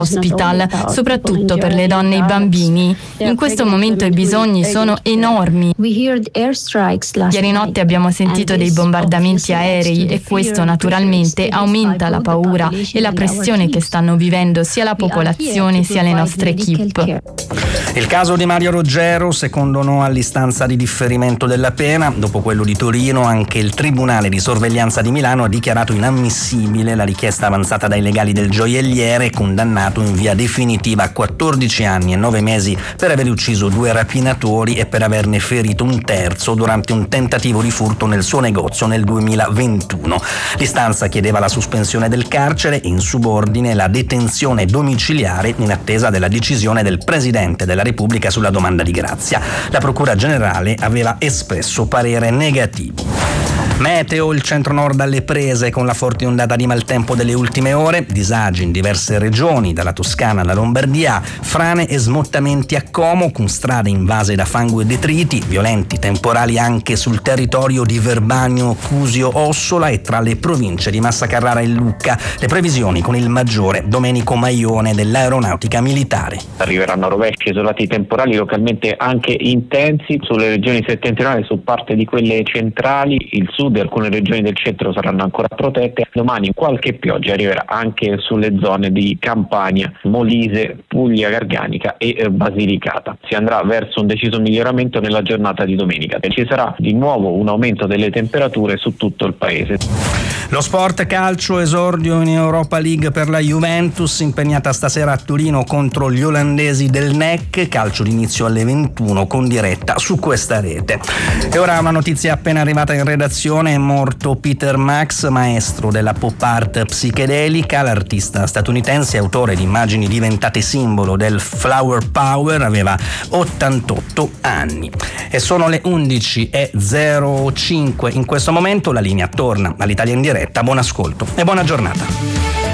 hospital, soprattutto per le donne e i bambini. In questo momento i bisogni sono enormi. Ieri notte abbiamo sentito dei bombardamenti aerei e questo naturalmente aumenta la paura e la pressione che stanno vivendo sia la popolazione sia le nostre equip. Il caso di Mario Roggero, secondo no all'istanza di differimento della pena. Dopo quello di Torino, anche il Tribunale di Sorveglianza di Milano ha dichiarato inammissibile la richiesta avanzata dai legali del gioielliere, condannato in via definitiva a 14 anni e 9 mesi per aver ucciso 2 rapinatori e per averne ferito un terzo durante un tentativo di furto nel suo negozio nel 2021. L'istanza chiedeva la sospensione del carcere e in subordine la detenzione domiciliare in attesa della decisione del Presidente della Repubblica sulla domanda di grazia. La Procura Generale aveva espresso parere negativo. Meteo, il centro-nord alle prese con la forte ondata di maltempo delle ultime ore, disagi in diverse regioni, dalla Toscana alla Lombardia, frane e smottamenti a Como con strade invase da fango e detriti, violenti temporali anche sul territorio di Verbagno, Cusio, Ossola e tra le province di Massa Carrara e Lucca. Le previsioni con il maggiore Domenico Maione dell'Aeronautica Militare. Arriveranno rovesci isolati temporali localmente anche intensi sulle regioni settentrionali, su parte di quelle centrali, il sud e alcune regioni del centro saranno ancora protette. Domani qualche pioggia arriverà anche sulle zone di Campania, Molise, Puglia Garganica e Basilicata. Si andrà verso un deciso miglioramento nella giornata di domenica e ci sarà di nuovo un aumento delle temperature su tutto il paese. Lo sport calcio, esordio in Europa League per la Juventus, impegnata stasera a Torino contro gli olandesi del NEC, calcio d'inizio alle 21 con diretta su questa rete. E ora una notizia appena arrivata in redazione: è morto Peter Max, maestro della pop art psichedelica. L'artista statunitense, autore di immagini diventate simbolo del flower power, aveva 88 anni. E sono le 11:05 in questo momento, la linea torna all'Italia in diretta. Buon ascolto e buona giornata.